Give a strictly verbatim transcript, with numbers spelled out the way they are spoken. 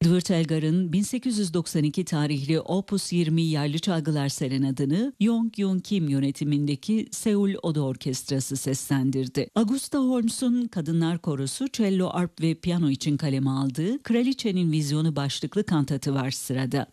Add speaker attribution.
Speaker 1: Edward Elgar'ın bin sekiz yüz doksan iki tarihli Opus yirmi Yerli Çalgılar Serenadını Yong Yoon Kim yönetimindeki Seul Oda Orkestrası seslendirdi. Augusta Holmes'un Kadınlar Korosu, cello, arp ve piyano için kaleme aldığı Kraliçenin Vizyonu başlıklı kantatı var sırada.